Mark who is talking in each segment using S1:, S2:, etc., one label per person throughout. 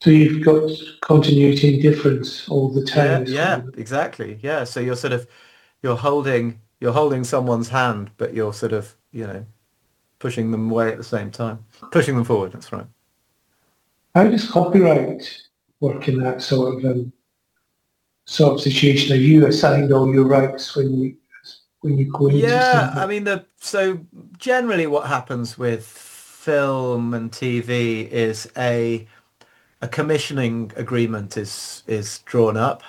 S1: So you've got continuity and difference all the time.
S2: Yeah,
S1: Is what
S2: yeah, exactly. Yeah. So you're holding someone's hand, but you're sort of, pushing them away at the same time. Pushing them forward, that's right.
S1: how does copyright work in that sort of situation? Are you assigned all your rights when you go into
S2: Yeah, I
S1: something?
S2: mean so generally what happens with film and TV is a commissioning agreement is drawn up,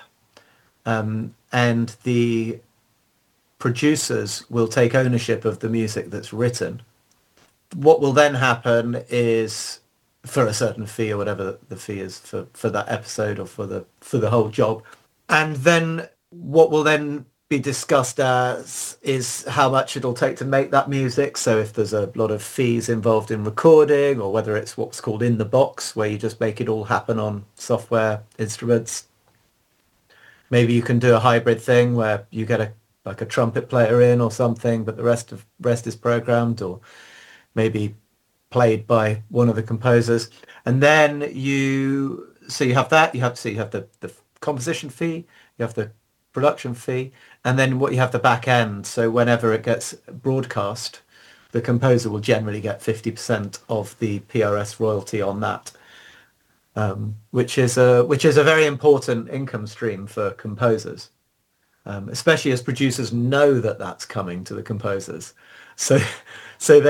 S2: and the producers will take ownership of the music that's written. What will then happen is, for a certain fee or whatever the fee is for that episode or for the whole job, and then what will then be discussed as is how much it'll take to make that music. So if there's a lot of fees involved in recording, or whether it's what's called in the box, where you just make it all happen on software instruments. Maybe you can do a hybrid thing where you get a trumpet player in or something, but the rest is programmed, or maybe played by one of the composers. And then you have that, you have the composition fee, you have the production fee, and then what you have the back end. So whenever it gets broadcast, the composer will generally get 50% of the PRS royalty on that, which is a very important income stream for composers, especially as producers know that that's coming to the composers. So so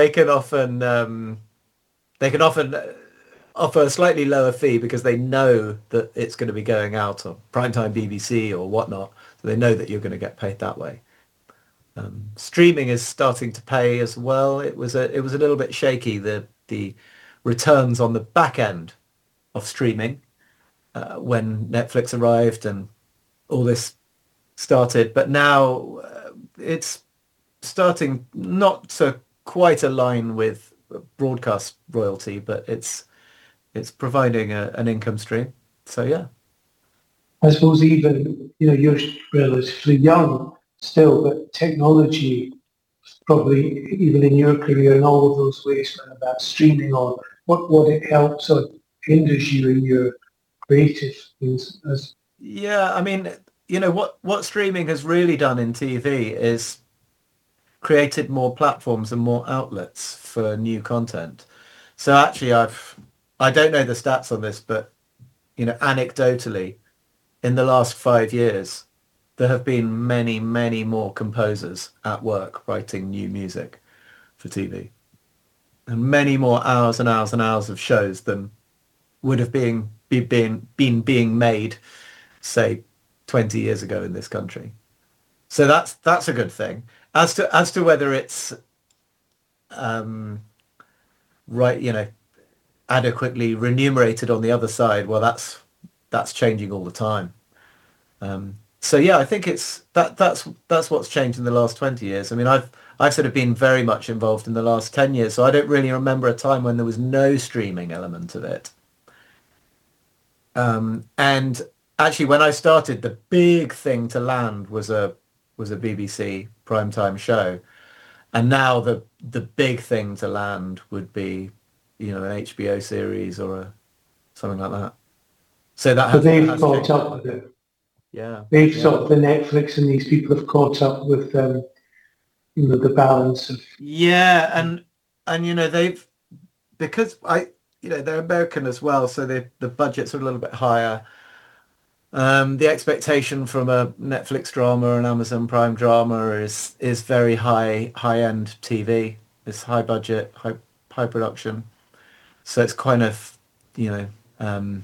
S2: they can often offer a slightly lower fee because they know that it's going to be going out on primetime BBC or whatnot. So they know that you're going to get paid that way. Streaming is starting to pay as well. It was a little bit shaky, the returns on the back end of streaming, when Netflix arrived and all this started. But now it's starting not to quite align with broadcast royalty, but it's providing an income stream. So yeah.
S1: I suppose even, you're relatively young still, but technology, probably even in your career in all of those ways, whether that's streaming or what it helps or hinders you in your creative things. As
S2: Yeah, I mean, what streaming has really done in TV is created more platforms and more outlets for new content. So actually, I don't know the stats on this, but anecdotally, in the last 5 years, there have been many, many more composers at work writing new music for TV, and many more hours and hours and hours of shows than would have been being made, say, 20 years ago in this country. So that's a good thing. As to whether it's um, right, adequately remunerated on the other side, well, that's changing all the time. So yeah, I think that's what's changed in the last 20 years. I mean, I've sort of been very much involved in the last 10 years, so I don't really remember a time when there was no streaming element of it. And actually, when I started, the big thing to land was a BBC primetime show, and now the big thing to land would be, an HBO series or something like that. So that
S1: so
S2: has that
S1: they've
S2: has
S1: caught
S2: changed a
S1: up
S2: lot.
S1: with it.
S2: Yeah,
S1: They've
S2: yeah.
S1: sort of the Netflix and these people have caught up with the balance of
S2: Yeah, and they've, because they're American as well, so the budgets are a little bit higher. The expectation from a Netflix drama and Amazon Prime drama is very high end TV. It's high budget, high production. So it's kind of, you know um,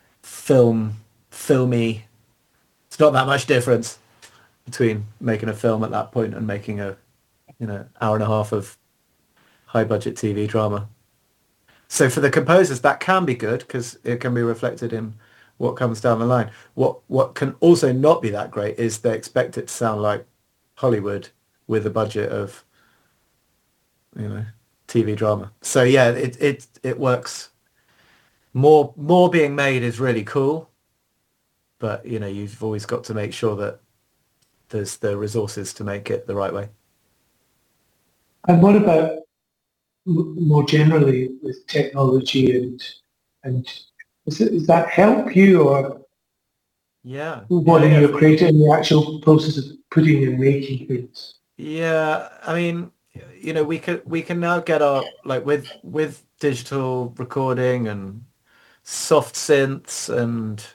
S2: filmy. It's not that much difference between making a film at that point and making a hour and a half of high budget TV drama. So for the composers, that can be good because it can be reflected in what comes down the line. What can also not be that great is they expect it to sound like Hollywood with a budget of you know TV drama. So yeah, it works. More being made is really cool, but you've always got to make sure that there's the resources to make it the right way.
S1: and what about more generally with technology and Does that help you, or
S2: Yeah,
S1: what
S2: yeah,
S1: are
S2: yeah.
S1: you creating the actual process of putting and making things?
S2: Yeah, I mean, we can now get our like with digital recording and soft synths, and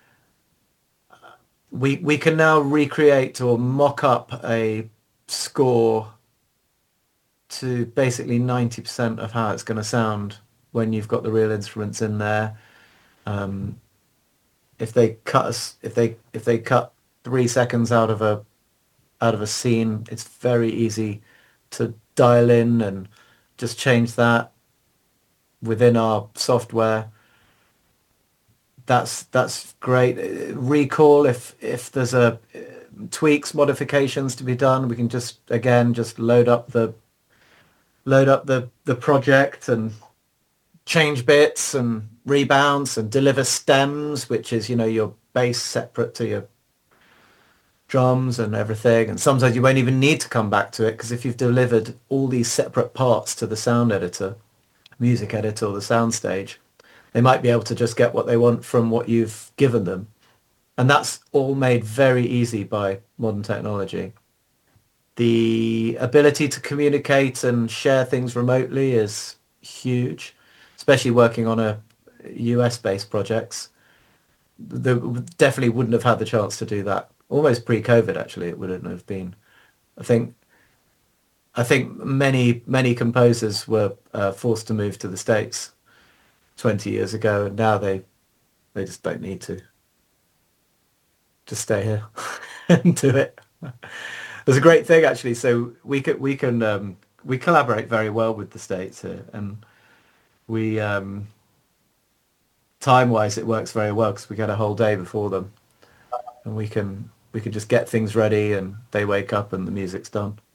S2: we can now recreate or mock up a score to basically 90% of how it's going to sound when you've got the real instruments in there. Um, if they cut 3 seconds out of a scene, it's very easy to dial in and just change that within our software. That's great. Recall, if there's a tweaks, modifications to be done, we can just again just load up the project and change bits and rebounds and deliver stems, which is your bass separate to your drums and everything. And sometimes you won't even need to come back to it, because if you've delivered all these separate parts to the sound editor, music editor, or the soundstage, they might be able to just get what they want from what you've given them. And that's all made very easy by modern technology. The ability to communicate and share things remotely is huge, especially working on a US-based projects. They definitely wouldn't have had the chance to do that. Almost pre-COVID, actually, it wouldn't have been. I think I think many composers were forced to move to the States 20 years ago, and now they just don't need to. Just stay here and do it. There's a great thing, actually. So we collaborate very well with the States here, and we time-wise it works very well because we get a whole day before them, and we can just get things ready, and they wake up and the music's done.